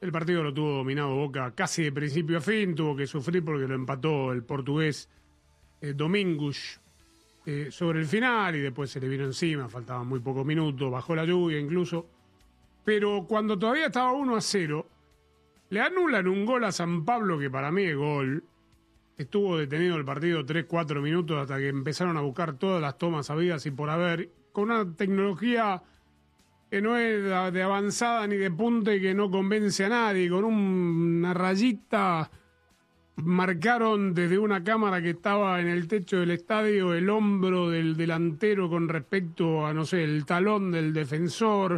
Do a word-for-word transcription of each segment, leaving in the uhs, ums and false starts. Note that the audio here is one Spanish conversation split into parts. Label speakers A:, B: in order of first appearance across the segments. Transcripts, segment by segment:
A: el partido lo tuvo dominado Boca casi de principio a fin, tuvo que sufrir porque lo empató el portugués eh, Domingos eh, sobre el final y después se le vino encima, faltaban muy pocos minutos, bajó la lluvia incluso. Pero cuando todavía estaba uno a cero, le anulan un gol a San Pablo que para mí es gol. Estuvo detenido el partido tres cuatro minutos hasta que empezaron a buscar todas las tomas habidas y por haber, con una tecnología que no es de avanzada ni de punta y que no convence a nadie, con un, una rayita marcaron desde una cámara que estaba en el techo del estadio el hombro del delantero con respecto a, no sé, el talón del defensor.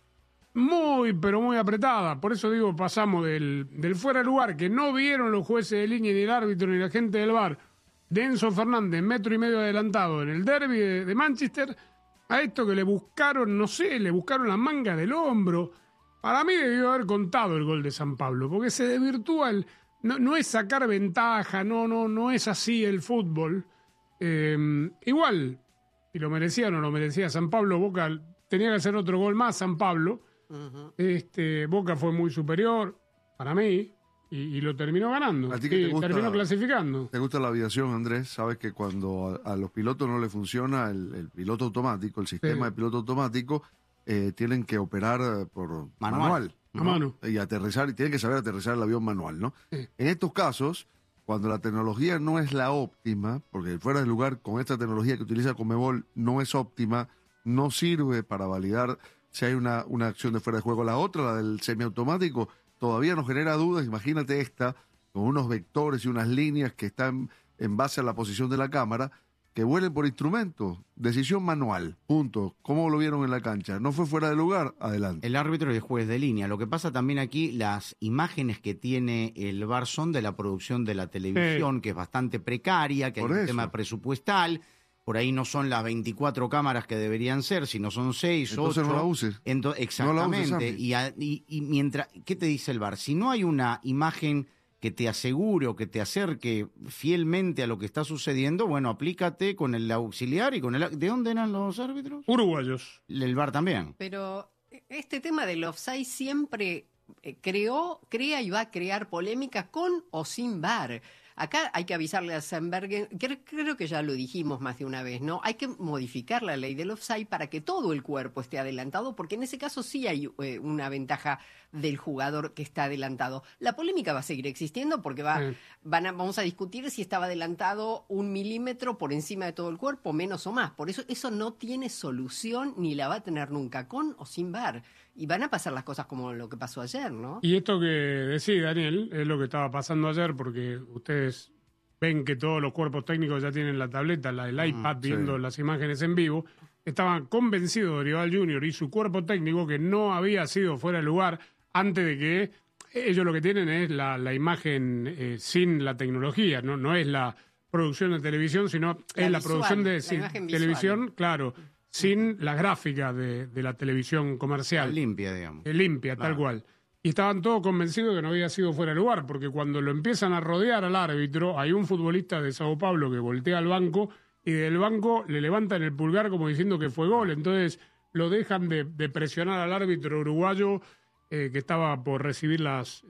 A: Muy, pero muy apretada. Por eso digo, pasamos del, del fuera de lugar, que no vieron los jueces de línea, ni el árbitro, ni la gente del V A R, de Enzo Fernández, metro y medio adelantado en el derbi de, de Manchester, a esto que le buscaron, no sé, le buscaron la manga del hombro. Para mí debió haber contado el gol de San Pablo, porque se desvirtúa el... No, no es sacar ventaja, no, no, no es así el fútbol. Eh, igual, si lo merecía o no lo merecía San Pablo, Boca tenía que hacer otro gol más, San Pablo. Uh-huh. Este, Boca fue muy superior para mí y, y lo terminó ganando.
B: ¿A ti que
A: y
B: te gusta,
A: terminó clasificando?
B: ¿Te gusta la aviación, Andrés? Sabes que cuando a, a los pilotos no les funciona el, el piloto automático, el sistema sí. de piloto automático, eh, tienen que operar por manual, manual ¿no?
A: a mano.
B: Y aterrizar, y tienen que saber aterrizar el avión manual, ¿no? Sí. En estos casos, cuando la tecnología no es la óptima, porque fuera de lugar con esta tecnología que utiliza Conmebol no es óptima, no sirve para validar si hay una, una acción de fuera de juego. La otra, la del semiautomático, todavía nos genera dudas. Imagínate esta, con unos vectores y unas líneas que están en base a la posición de la cámara, que vuelen por instrumento. Decisión manual, punto. ¿Cómo lo vieron en la cancha? ¿No fue fuera de lugar? Adelante.
C: El árbitro y el juez de línea. Lo que pasa también aquí, las imágenes que tiene el V A R son de la producción de la televisión, sí. que es bastante precaria, que por hay eso. un tema presupuestal. Por ahí no son las veinticuatro cámaras que deberían ser, sino son seis,
B: Entonces
C: ocho.
B: no la uses.
C: Ento- exactamente.
B: No la uses,
C: y, a, y, y mientras, ¿qué te dice el V A R? Si no hay una imagen que te asegure o que te acerque fielmente a lo que está sucediendo, bueno, aplícate con el auxiliar y con el... ¿De dónde eran los árbitros?
A: Uruguayos.
C: El V A R también.
D: Pero este tema del offside siempre creó, crea y va a crear polémicas con o sin V A R. Acá hay que avisarle a Sandbergen, creo, creo que ya lo dijimos más de una vez, ¿no? Hay que modificar la ley del offside para que todo el cuerpo esté adelantado, porque en ese caso sí hay eh, una ventaja del jugador que está adelantado. La polémica va a seguir existiendo porque va, sí. van a, vamos a discutir si estaba adelantado un milímetro por encima de todo el cuerpo, menos o más. Por eso eso no tiene solución ni la va a tener nunca, con o sin V A R. Y van a pasar las cosas como lo que pasó ayer, ¿no?
A: Y esto que decís, Daniel, es lo que estaba pasando ayer, porque ustedes ven que todos los cuerpos técnicos ya tienen la tableta, la, el iPad, mm, viendo sí. las imágenes en vivo. Estaban convencidos de Dorival junior y su cuerpo técnico que no había sido fuera de lugar antes de que ellos lo que tienen es la, la imagen eh, sin la tecnología, no, no es la producción de televisión, sino la es la visual, producción de sí, televisión, claro, sin las gráficas de, de la televisión comercial.
C: Limpia, digamos.
A: Eh, limpia, claro. Tal cual. Y estaban todos convencidos de que no había sido fuera de lugar, porque cuando lo empiezan a rodear al árbitro, hay un futbolista de Sao Paulo que voltea al banco y del banco le levantan el pulgar como diciendo que fue gol. Entonces lo dejan de, de presionar al árbitro uruguayo eh, que estaba por recibir las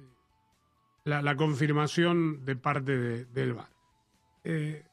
A: la, la confirmación de parte de, del V A R. Eh,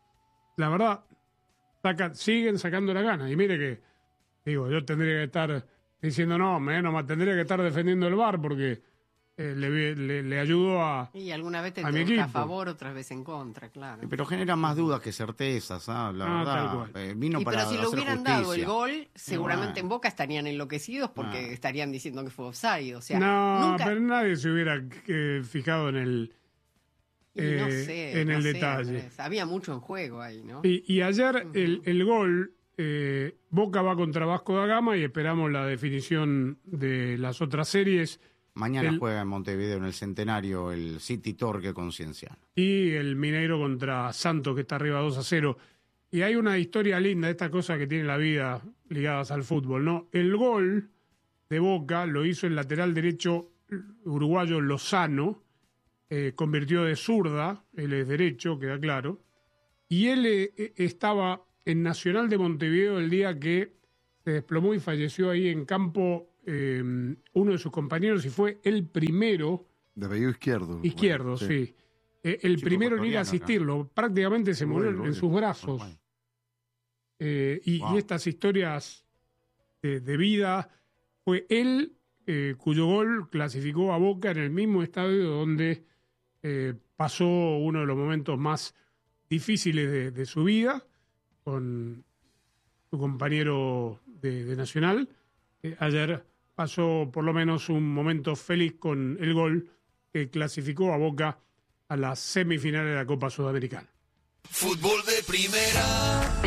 A: la verdad, saca, siguen sacando la gana. Y mire que, digo, yo tendría que estar diciendo no, menos tendría que estar defendiendo el V A R porque eh, le, le, le ayudó a
D: y alguna vez te
A: a, mi equipo.
D: a favor, otras veces en contra, claro.
C: Pero genera más dudas que certezas, ¿ah? La ah, verdad. Eh, vino
D: y
C: para
D: pero si lo hubieran
C: justicia.
D: dado el gol, seguramente no. en Boca estarían enloquecidos porque no. estarían diciendo que fue offside. O sea,
A: no,
D: nunca...
A: pero nadie se hubiera eh, fijado en el
D: eh, no sé,
A: en
D: no
A: el
D: sé,
A: detalle.
D: Andrés. Había mucho en juego ahí, ¿no?
A: Y, y ayer uh-huh. el, el gol, eh, Boca va contra Vasco da Gama y esperamos la definición de las otras series.
C: Mañana el, juega en Montevideo en el Centenario el City Torque con Cienciano.
A: Y el Mineiro contra Santos, que está arriba dos a cero. Y hay una historia linda de estas cosas que tiene la vida ligadas al fútbol, ¿no? El gol de Boca lo hizo el lateral derecho uruguayo Lozano, eh, convirtió de zurda, él es derecho, queda claro, y él eh, estaba en Nacional de Montevideo el día que se desplomó y falleció ahí en campo eh, uno de sus compañeros y fue el primero...
B: De apellido izquierdo.
A: Izquierdo, bueno, sí. sí. Eh, el Chico primero en ir a asistirlo. ¿No? Prácticamente se murió en, en sus brazos. Bueno. Eh, y, wow. y estas historias de, de vida, fue él eh, cuyo gol clasificó a Boca en el mismo estadio donde eh, pasó uno de los momentos más difíciles de, de su vida, con su compañero de, de Nacional. Eh, ayer pasó por lo menos un momento feliz con el gol que clasificó a Boca a las semifinales de la Copa Sudamericana.
E: Fútbol de primera.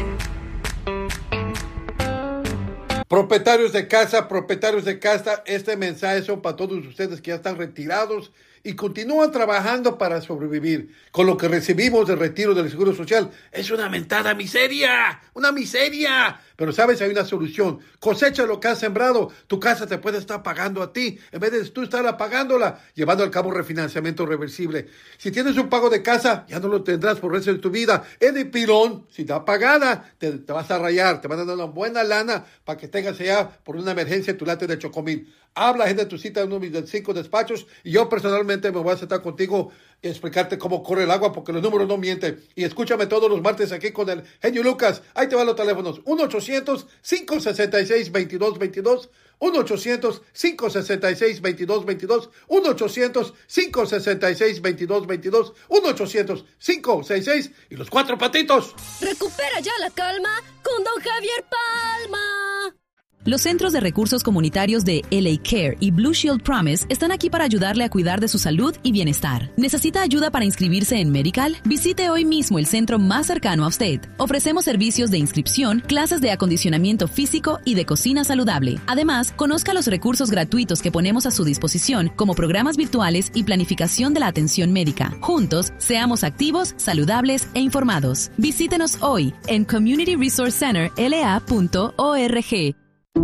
F: Propietarios de casa, propietarios de casa, este mensaje son para todos ustedes que ya están retirados y continúan trabajando para sobrevivir. Con lo que recibimos del retiro del Seguro Social es una mentada miseria, una miseria. Pero sabes, hay una solución. Cosecha lo que has sembrado. Tu casa te puede estar pagando a ti en vez de tú estar pagándola, llevando al cabo refinanciamiento reversible. Si tienes un pago de casa, ya no lo tendrás por el resto de tu vida. En el pilón, si está pagada, te, te vas a rayar. Te van a dar una buena lana para que tengas allá por una emergencia tu late de Chocomil. Habla, agenda tu cita en uno de mis cinco despachos y yo personalmente me voy a sentar contigo y explicarte cómo corre el agua porque los números no mienten. Y escúchame todos los martes aquí con el genio Lucas. Ahí te van los teléfonos. uno ochocientos, cinco sesenta y seis, veintidós veintidós. uno ochocientos, cinco sesenta y seis, veintidós veintidós. uno ochocientos, cinco sesenta y seis, veintidós veintidós. uno ochocientos, cinco sesenta y seis y los cuatro patitos.
G: Recupera ya la calma con don Javier Palma.
H: Los Centros de Recursos Comunitarios de L A Care y Blue Shield Promise están aquí para ayudarle a cuidar de su salud y bienestar. ¿Necesita ayuda para inscribirse en Medical? Visite hoy mismo el centro más cercano a usted. Ofrecemos servicios de inscripción, clases de acondicionamiento físico y de cocina saludable. Además, conozca los recursos gratuitos que ponemos a su disposición, como programas virtuales y planificación de la atención médica. Juntos, seamos activos, saludables e informados. Visítenos hoy en community resource center l a punto org.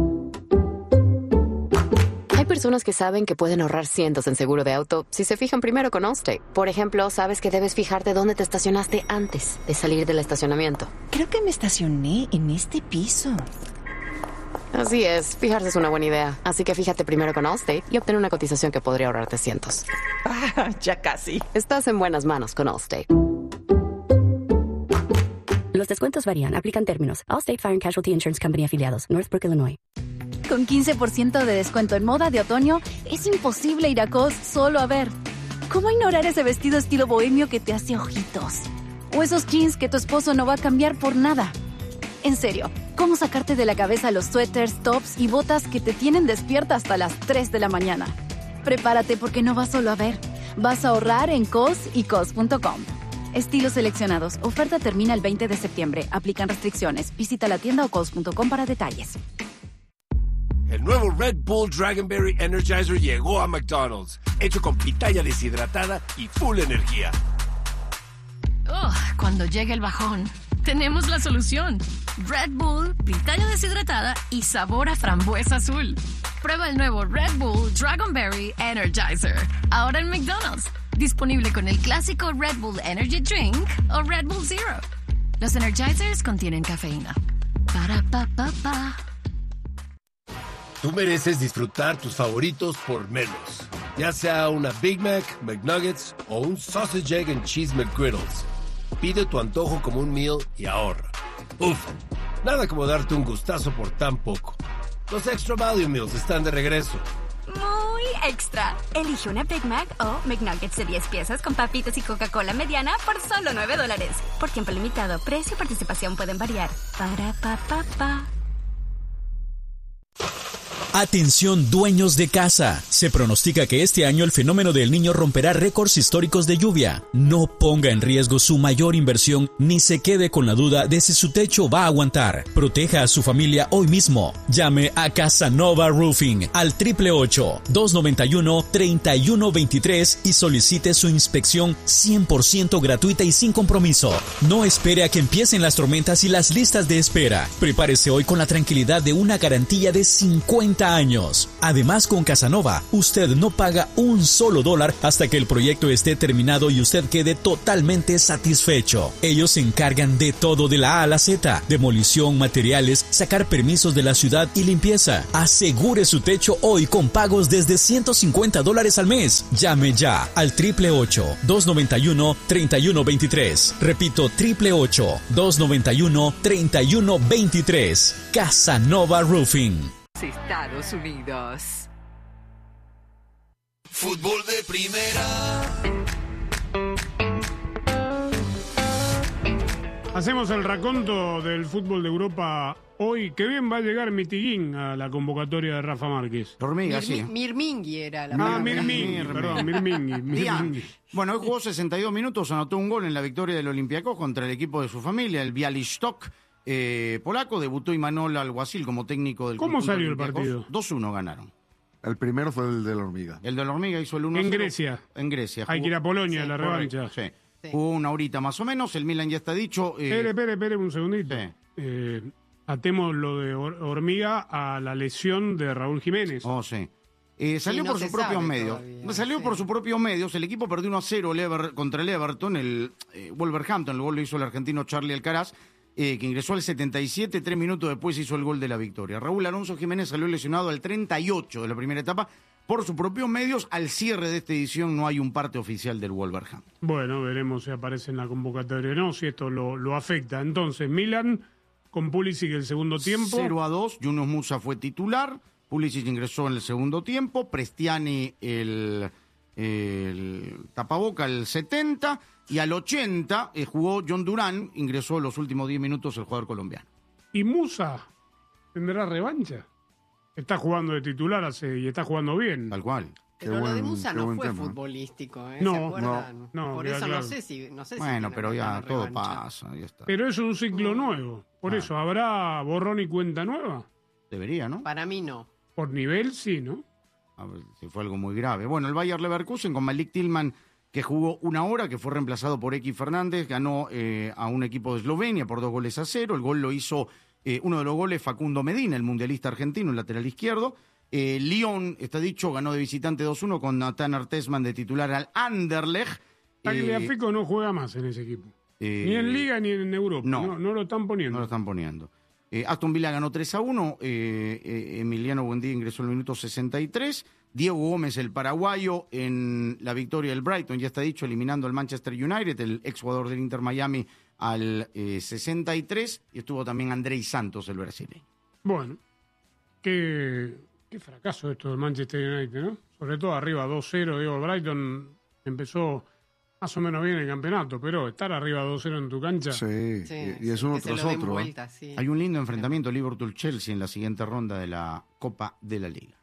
I: Hay personas que saben que pueden ahorrar cientos en seguro de auto si se fijan primero con Allstate. Por ejemplo, sabes que debes fijarte dónde te estacionaste antes de salir del estacionamiento.
J: Creo que me estacioné en este piso.
I: Así es, fijarse es una buena idea. Así que fíjate primero con Allstate y obtén una cotización que podría ahorrarte cientos.
J: Ah, ya casi.
I: Estás en buenas manos con Allstate.
K: Los descuentos varían. Aplican términos. Allstate Fire and Casualty Insurance Company afiliados. Northbrook, Illinois.
L: Con quince por ciento de descuento en moda de otoño, es imposible ir a Cos solo a ver. ¿Cómo ignorar ese vestido estilo bohemio que te hace ojitos? O esos jeans que tu esposo no va a cambiar por nada. En serio, ¿cómo sacarte de la cabeza los suéteres, tops y botas que te tienen despierta hasta las tres de la mañana? Prepárate porque no vas solo a ver. Vas a ahorrar en Cos y Cos punto com. Estilos seleccionados. Oferta termina el veinte de septiembre. Aplican restricciones. Visita la tienda o cos punto com para detalles.
E: El nuevo Red Bull Dragonberry Energizer llegó a McDonald's, hecho con pitaya deshidratada y full energía.
M: Oh, cuando llegue el bajón, tenemos la solución. Red Bull, pitaya deshidratada y sabor a frambuesa azul. Prueba el nuevo Red Bull Dragonberry Energizer, ahora en McDonald's. Disponible con el clásico Red Bull Energy Drink o Red Bull Zero. Los Energizers contienen cafeína. Para pa pa pa.
E: Tú mereces disfrutar tus favoritos por menos. Ya sea una Big Mac, McNuggets o un Sausage, Egg and Cheese McGriddles. Pide tu antojo como un meal y ahorra. Uf, nada como darte un gustazo por tan poco. Los Extra Value Meals están de regreso.
N: Muy extra. Elige una Big Mac o McNuggets de diez piezas con papitas y Coca-Cola mediana por solo nueve dólares. Por tiempo limitado, precio y participación pueden variar. Para pa pa pa.
O: Atención dueños de casa, se pronostica que este año el fenómeno del Niño romperá récords históricos de lluvia. No ponga en riesgo su mayor inversión ni se quede con la duda de si su techo va a aguantar. Proteja a su familia hoy mismo. Llame a Casanova Roofing al triple ocho, dos noventa y uno, treinta y uno veintitrés y solicite su inspección cien por ciento gratuita y sin compromiso. No espere a que empiecen las tormentas y las listas de espera. Prepárese hoy con la tranquilidad de una garantía de cincuenta treinta años. Además, con Casanova, usted no paga un solo dólar hasta que el proyecto esté terminado y usted quede totalmente satisfecho. Ellos se encargan de todo de la A a la Z: demolición, materiales, sacar permisos de la ciudad y limpieza. Asegure su techo hoy con pagos desde ciento cincuenta dólares al mes. Llame ya al triple ocho, dos noventa y uno, treinta y uno veintitrés. Repito, triple ocho, dos noventa y uno, treinta y uno veintitrés. Casanova Roofing.
P: Estados Unidos.
Q: Fútbol de primera.
A: Hacemos el raconto del fútbol de Europa hoy. Qué bien va a llegar Mitiguín a la convocatoria de Rafa Márquez.
C: Hormiga,
D: Mirmi-
C: sí.
D: Mirmingui era la
A: Ah,
D: palabra.
A: Mirmingui, perdón, Mirmingui. Mirmingui.
C: Bueno, hoy jugó sesenta y dos minutos, anotó un gol en la victoria del Olympiacos contra el equipo de su familia, el Białystok eh, polaco. Debutó Imanol Alguacil como técnico del
A: ¿Cómo
C: conjunto
A: salió el
C: Olympiacos.
A: partido?
C: dos uno ganaron.
B: El primero fue el de la Hormiga.
C: El de la Hormiga hizo el uno a
A: En
C: cero.
A: Grecia.
C: En Grecia.
A: Hay
C: jugó-
A: que ir a Polonia,
C: Sí,
A: la
C: correcto,
A: revancha.
C: Sí. Jugó una horita más o menos, el Milan ya está dicho. eh,
A: Espere, espere, espere un segundito.
C: Sí.
A: Eh, atemos lo de Hor- Hormiga a la lesión de Raúl Jiménez.
C: Oh, sí. Eh, salió
D: no
C: por
D: se
C: sus propios
D: sabe
C: medios.
D: todavía,
C: Salió
D: sí.
C: por sus propios medios. El equipo perdió uno a cero el Ever- contra el Everton, el eh, Wolverhampton. El gol lo hizo el argentino Charlie Alcaraz, eh, que ingresó al setenta y siete. Tres minutos después hizo el gol de la victoria. Raúl Alonso Jiménez salió lesionado al treinta y ocho de la primera etapa. Por sus propios medios, al cierre de esta edición no hay un parte oficial del Wolverhampton.
A: Bueno, veremos si aparece en la convocatoria o no, si esto lo, lo afecta. Entonces, Milan con Pulisic el segundo tiempo.
C: cero a dos, Yunus Musa fue titular, Pulisic ingresó en el segundo tiempo, Prestiani el, el tapaboca el setenta, y al ochenta eh, jugó John Durán, ingresó los últimos diez minutos el jugador colombiano.
A: ¿Y Musa tendrá revancha? Está jugando de titular hace, y está jugando bien.
C: Tal cual.
D: Pero lo de Musa no fue futbolístico, ¿eh? ¿Se
A: No,
D: acuerdan?
A: no, no,
D: Por
A: queda
D: eso
A: claro.
D: no sé si... No sé si
C: Bueno,
D: tiene
C: pero ya
D: ganas de
C: todo
D: revancha.
C: pasa, ya está.
A: Pero es un ciclo nuevo. Por
C: Ah.
A: eso, ¿habrá borrón y cuenta nueva?
C: Debería, ¿no?
D: Para mí no.
A: Por nivel, sí, ¿no?
C: A ver si fue algo muy grave. Bueno, el Bayer Leverkusen con Malik Tillman, que jugó una hora, que fue reemplazado por X Fernández, ganó eh, a un equipo de Eslovenia por dos goles a cero. El gol lo hizo eh, uno de los goles Facundo Medina, el mundialista argentino, el lateral izquierdo. Eh, Lyon, está dicho, ganó de visitante dos uno con Nathan Artesman de titular al Anderlecht.
A: Tagliafico no juega más en ese equipo.
C: eh,
A: Ni en Liga ni en Europa.
C: no.
A: No, no lo están poniendo.
C: No lo están poniendo. Eh, Aston Villa ganó tres a uno. Eh, eh, Emiliano Buendía ingresó en el minuto sesenta y tres. Diego Gómez, el paraguayo, en la victoria del Brighton, ya está dicho, eliminando al Manchester United, el exjugador del Inter Miami, al eh, sesenta y tres. Y estuvo también Andrei Santos, el brasileño.
A: Bueno, qué, qué fracaso esto del Manchester United, ¿no? Sobre todo arriba dos cero. Digo, el Brighton empezó más o menos bien el campeonato, pero estar arriba dos cero en tu cancha.
B: Sí,
D: Sí,
B: y, y es uno
D: que se
B: tras
D: lo den
B: otro. ¿eh?
D: vuelta, sí.
C: Hay un lindo enfrentamiento Liverpool-Chelsea en la siguiente ronda de la Copa de la Liga.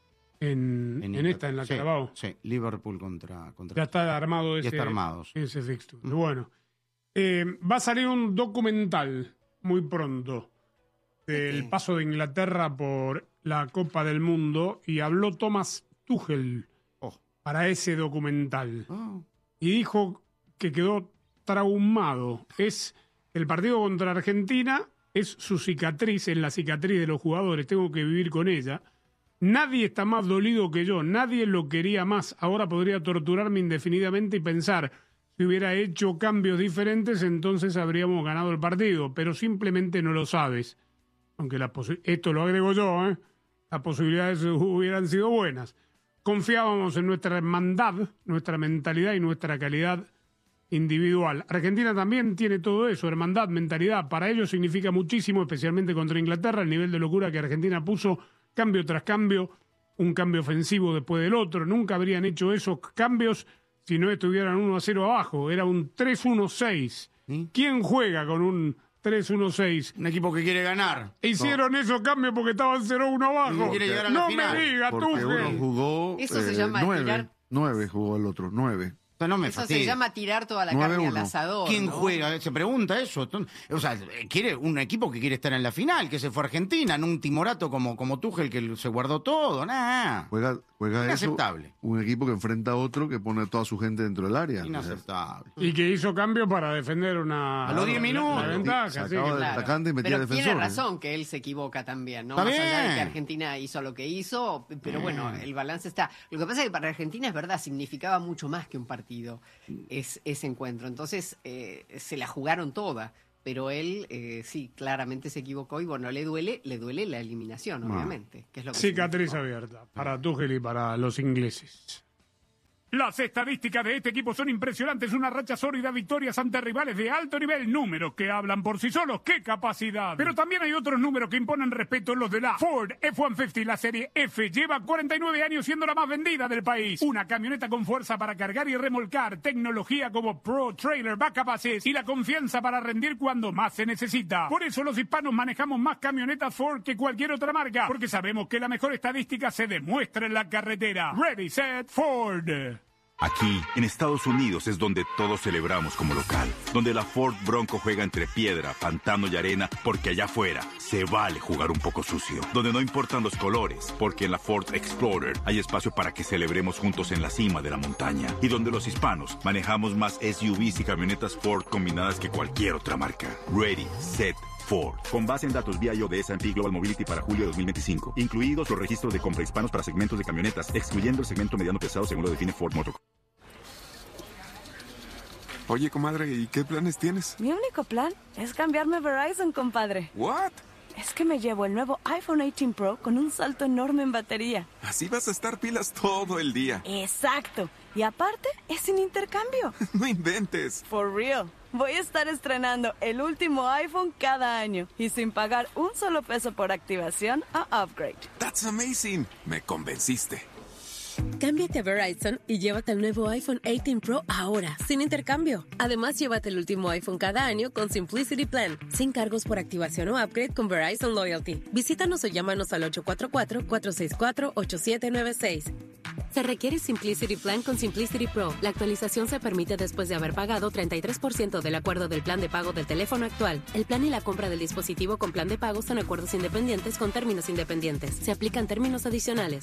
A: En, en esta, en la
C: sí,
A: Carabao.
C: Sí, Liverpool contra... contra
A: Ya está armado
C: Ya
A: ese,
C: está armado, sí.
A: ese fixture. Bueno, eh, va a salir un documental muy pronto del paso de Inglaterra por la Copa del Mundo y habló Thomas Tuchel
C: Oh.
A: para ese documental.
C: Oh.
A: Y dijo que quedó traumado. Es el partido contra Argentina, es su cicatriz, es la cicatriz de los jugadores, tengo que vivir con ella. Nadie está más dolido que yo, nadie lo quería más. Ahora podría torturarme indefinidamente y pensar, si hubiera hecho cambios diferentes, entonces habríamos ganado el partido, pero simplemente no lo sabes. Aunque la posi- esto lo agrego yo, ¿eh? Las posibilidades hubieran sido buenas. Confiábamos en nuestra hermandad, nuestra mentalidad y nuestra calidad individual. Argentina también tiene todo eso, hermandad, mentalidad. Para ellos significa muchísimo, especialmente contra Inglaterra, el nivel de locura que Argentina puso cambio tras cambio, un cambio ofensivo después del otro. Nunca habrían hecho esos cambios si no estuvieran uno a cero abajo. Era un tres uno seis. ¿Quién juega con un tres uno seis?
C: Un equipo que quiere ganar.
A: Hicieron esos cambios porque estaban cero uno abajo.
C: Quiere llegar a la
A: No
C: final.
A: me digas,
B: Porque
A: Tuchel.
B: uno jugó
D: Eso se
B: eh,
D: llama
B: nueve,
D: estirar-
B: nueve jugó el otro, nueve.
C: No me
D: eso
C: fastidia.
D: se llama tirar toda la carne al asador.
C: ¿Quién
D: ¿no?
C: juega? Se pregunta eso. O sea, quiere un equipo que quiere estar en la final, que se fue a Argentina, en un timorato como, como Tuchel que se guardó todo. Nah.
B: Juega, juega
C: Inaceptable.
B: Eso, un equipo que enfrenta a otro que pone a toda su gente dentro del área.
C: Inaceptable.
A: Y que hizo cambio para defender una...
C: A los diez minutos.
A: La ventaja,
B: sí,
A: sí,
B: sacaba
A: claro.
B: del atacante y metía
D: Pero
B: defensor.
D: tiene razón que él se equivoca también, ¿no?
C: Está
D: Más allá de
C: bien.
D: que Argentina hizo lo que hizo, pero bueno, el balance está. Lo que pasa es que para Argentina es verdad, significaba mucho más que un partido es, ese encuentro. Entonces eh, se la jugaron toda, pero él eh, sí, claramente se equivocó y bueno, le duele, le duele la eliminación, obviamente. Que es lo que
A: cicatriz
D: significó.
A: abierta para Tuchel y para los ingleses. Las estadísticas de este equipo son impresionantes, una racha sólida, victorias ante rivales de alto nivel, números que hablan por sí solos, ¡qué capacidad! Pero también hay otros números que imponen respeto, los de la Ford F ciento cincuenta, la serie F, lleva cuarenta y nueve años siendo la más vendida del país. Una camioneta con fuerza para cargar y remolcar, tecnología como Pro Trailer Backup Assist y la confianza para rendir cuando más se necesita. Por eso los hispanos manejamos más camionetas Ford que cualquier otra marca, porque sabemos que la mejor estadística se demuestra en la carretera. Ready, set, Ford.
R: Aquí, en Estados Unidos, es donde todos celebramos como local. Donde la Ford Bronco juega entre piedra, pantano y arena, porque allá afuera se vale jugar un poco sucio. Donde no importan los colores, porque en la Ford Explorer hay espacio para que celebremos juntos en la cima de la montaña. Y donde los hispanos manejamos más S U Vs y camionetas Ford combinadas que cualquier otra marca. Ready, set, Ford. Con base en datos V I O de S and P Global Mobility para julio de dos mil veinticinco. Incluidos los registros de compra hispanos para segmentos de camionetas, excluyendo el segmento mediano pesado según lo define Ford Motor.
S: Oye, comadre, ¿y qué planes tienes?
L: Mi único plan es cambiarme a Verizon, compadre.
S: ¿What?
L: Es que me llevo el nuevo iPhone dieciocho Pro con un salto enorme en batería.
S: Así vas a estar pilas todo el día.
L: Exacto. Y aparte, es sin intercambio.
S: No inventes.
L: For real. Voy a estar estrenando el último iPhone cada año y sin pagar un solo peso por activación o upgrade.
S: That's amazing. Me convenciste.
G: Cámbiate a Verizon y llévate el nuevo iPhone dieciocho Pro ahora, sin intercambio. Además, llévate el último iPhone cada año con Simplicity Plan, sin cargos por activación o upgrade con Verizon Loyalty. Visítanos o llámanos al ocho cuatro cuatro, cuatro seis cuatro, ocho siete nueve seis. Se requiere Simplicity Plan con Simplicity Pro. La actualización se permite después de haber pagado treinta y tres por ciento del acuerdo del plan de pago del teléfono actual. El plan y la compra del dispositivo con plan de pago son acuerdos independientes con términos independientes. Se aplican términos adicionales.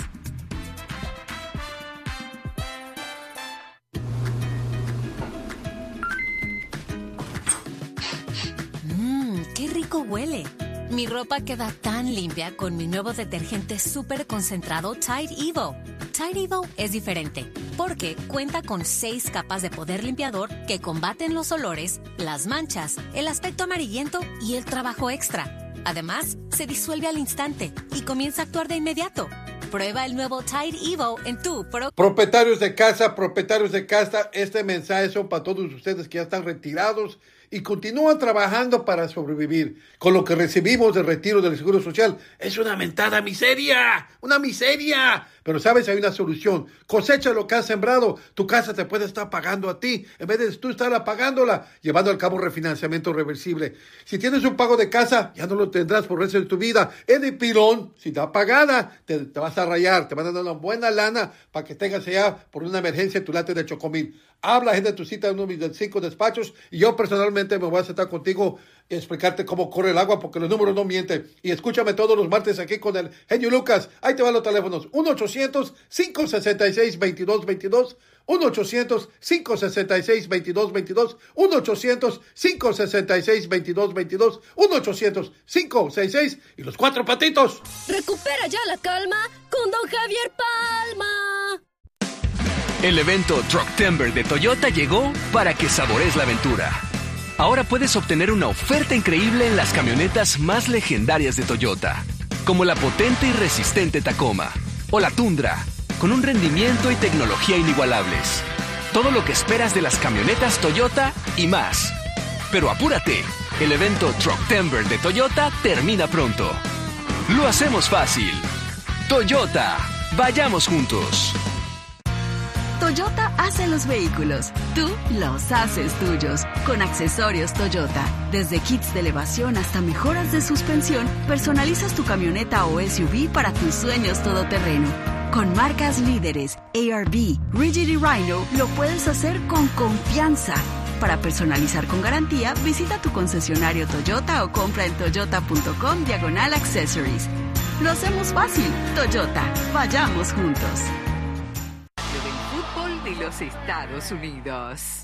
M: ¡Qué rico huele! Mi ropa queda tan limpia con mi nuevo detergente súper concentrado Tide Evo. Tide Evo es diferente porque cuenta con seis capas de poder limpiador que combaten los olores, las manchas, el aspecto amarillento y el trabajo extra. Además, se disuelve al instante y comienza a actuar de inmediato. Prueba el nuevo Tide Evo en tu Pro.
F: Propietarios de casa, propietarios de casa, este mensaje son para todos ustedes que ya están retirados y continúan trabajando para sobrevivir. Con lo que recibimos de retiro del Seguro Social es una mentada miseria, una miseria. Pero sabes, hay una solución. Cosecha lo que has sembrado. Tu casa te puede estar pagando a ti en vez de tú estar pagándola, llevando al cabo refinanciamiento reversible. Si tienes un pago de casa, ya no lo tendrás por el resto de tu vida. En el pilón, si da pagada, te, te vas a rayar, te van a dar una buena lana para que tengas allá por una emergencia tu late de Chocomil. Habla, agenda tu cita en uno de mis cinco despachos y yo personalmente me voy a sentar contigo y explicarte cómo corre el agua porque los números no mienten. Y escúchame todos los martes aquí con el genio Lucas. Ahí te van los teléfonos. uno ochocientos, cinco sesenta y seis, veintidós veintidós. uno ochocientos, cinco sesenta y seis, veintidós veintidós. uno ochocientos, cinco sesenta y seis, veintidós veintidós. uno ochocientos, cinco sesenta y seis y los cuatro patitos.
G: Recupera ya la calma con Don Javier Palma.
T: El evento Trucktember de Toyota llegó para que saborees la aventura. Ahora puedes obtener una oferta increíble en las camionetas más legendarias de Toyota, como la potente y resistente Tacoma o la Tundra, con un rendimiento y tecnología inigualables. Todo lo que esperas de las camionetas Toyota y más. Pero apúrate, el evento Trucktember de Toyota termina pronto. Lo hacemos fácil. Toyota, vayamos juntos.
L: Toyota hace los vehículos, tú los haces tuyos, con accesorios Toyota. Desde kits de elevación hasta mejoras de suspensión, personalizas tu camioneta o S U V para tus sueños todoterreno.
U: Con marcas líderes, A R B, Rigid y Rhino, lo puedes hacer con confianza. Para personalizar con garantía, visita tu concesionario Toyota o compra en toyota.com diagonal accessories. Lo hacemos fácil. Toyota, vayamos juntos.
P: Del fútbol de los Estados Unidos.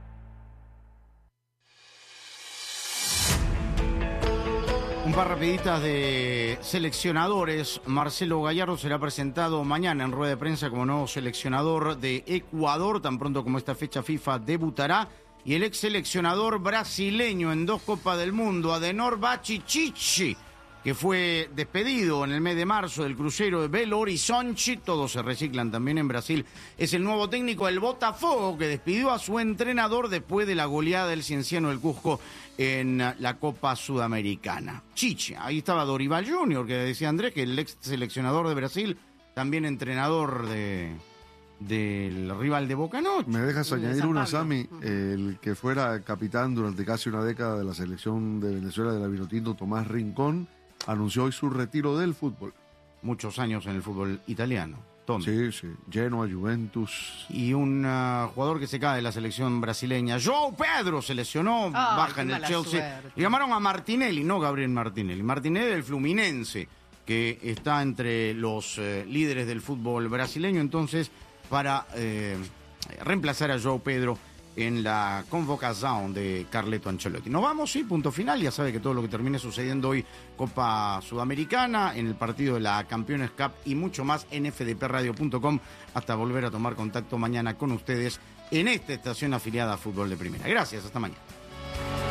C: Un par rapiditas de seleccionadores. Marcelo Gallardo será presentado mañana en rueda de prensa como nuevo seleccionador de Ecuador, tan pronto como esta fecha FIFA debutará. Y el ex seleccionador brasileño en dos Copas del Mundo, Adenor Bachichichi, que fue despedido en el mes de marzo del crucero de Belo Horizonte, todos se reciclan también en Brasil, es el nuevo técnico del Botafogo, que despidió a su entrenador después de la goleada del Cienciano del Cusco en la Copa Sudamericana. Chiche, ahí estaba Dorival junior, que decía Andrés, que el ex seleccionador de Brasil, también entrenador de... del rival de Boca Noche.
B: Me dejas añadir una, Sammy, el que fuera capitán durante casi una década de la selección de Venezuela de la Vinotinto, Tomás Rincón, anunció hoy su retiro del fútbol.
C: Muchos años en el fútbol italiano. Tommy.
B: Sí, sí. Genoa, Juventus.
C: Y un uh, jugador que se cae de la selección brasileña, João Pedro, se lesionó, oh, baja en el Chelsea. Suerte. Le llamaron a Martinelli, no Gabriel Martinelli. Martinelli del Fluminense, que está entre los uh, líderes del fútbol brasileño, entonces, para eh, reemplazar a João Pedro en la convocación de Carleto Ancelotti. Nos vamos, sí, punto final. Ya sabe que todo lo que termine sucediendo hoy, Copa Sudamericana, en el partido de la Campeones Cup y mucho más en f d p radio punto com, hasta volver a tomar contacto mañana con ustedes en esta estación afiliada a Fútbol de Primera. Gracias, hasta mañana.